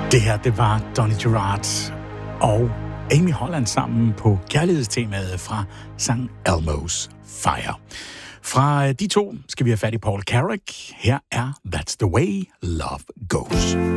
Det her, det var Donny Gerard og Amy Holland sammen på kærlighedstemaet fra St. Elmo's Fire. Fra de to skal vi have fat i Paul Carrack. Her er That's the Way Love Goes.